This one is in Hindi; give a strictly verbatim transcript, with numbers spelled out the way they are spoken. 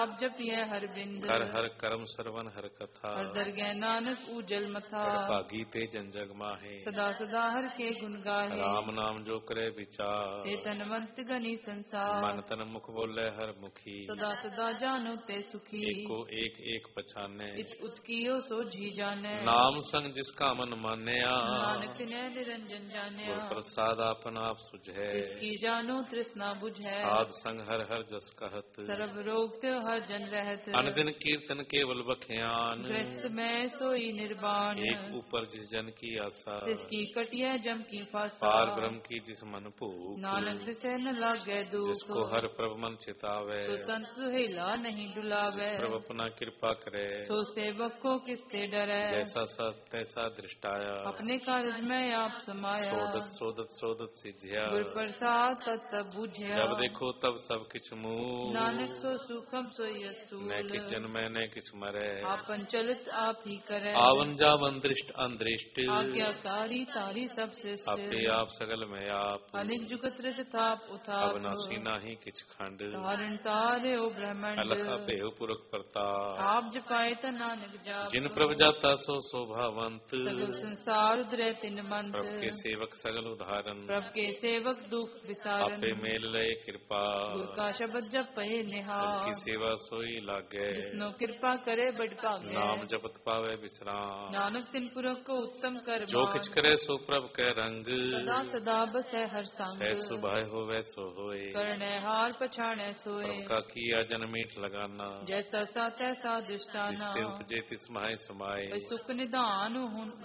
आप जपिए हर बिंद। कर हर कर्म सरवन हर कथा। हर दरगह नानक ऊजल मथा। कर भागी ते जन जग माहे। सदा सदा हर के गुण गाहे। राम नाम जो करे विचार। ते तनवंत गनी संसार। मन तन मुख बोले हर मुखी। सदा सदा जानो ते सुखी। एको एक एक पछाने। इत उत्कियो सो जी जाने। नाम संग जिसका मन मान्या। नानक तिन्ह निरंजन जान्या। गुर प्रसाद आपन आप सुझे। तिसकी जानो तृष्णा बुझे। साध संग हर हर जस कहत। सर्व रोग ते हर जन रहत। अनदिन कीर्तन केवल बख्यान। ग्रस्त में सोई निर्वाण। एक ऊपर जिस जन की आशा। जिसकी कटिया जम की फासा। पार ब्रह्म की जिस मन भूख। नानक से न लागे दुख। जिसको हर प्रभु मन चितावे। तो संत सुहेला नहीं डुलावे। जिस प्रभु अपना कृपा करे। सो सेवक को किससे डरे। जैसा सत तैसा दृष्टाया। अपने कार्य में आप समाया। सोदत सोदत सोदत सिद्धिया। गुर प्रसाद तब बुझिया। जब देखो तब सब किछ मूल। नानक सो सुखम सोई अस्तूल। न किछ जन्मे न किछ मरे। आपन चलित आप ही करे। आवन जावन दृष्ट अंदृष्ट। आज्ञाकारी तारी सब श्रेष्ठ। आपे आप सगल में आप। अनेक जुगत रच थाप उठाप। अविनाशी नाही किछ खंड। तारण तारे ओ ब्रह्मंड। अलख अभेव पुरख प्रताप। आप जपाए त नानक जाप। जिन प्रभु जाता सो शोभावंत। सगल संसार उधरे तिन मंत। प्रभु के सेवक सगल उदाहरण। प्रभु के सेवक दुख विसारन। आपे मेल लय कृपा। गुर का शब्द जपे निहार। उनकी सेवा सोई लागे। जिसनो कृपा करे बड़ भागे। नाम जपत पावे विश्राम। नानक तिन पुरख को उत्तम कर। जो किछ करे सो प्रभु के रंग। सदा सदा बसै हर संग। सह सुभाय होवे सो होए। करने हार पछाड़े सोए। प्रभु का किया जन मीठ लगाना। जैसा सा तैसा दृष्टाना। जिस ते उपजे तिस माय समाये। सुख निदान हुन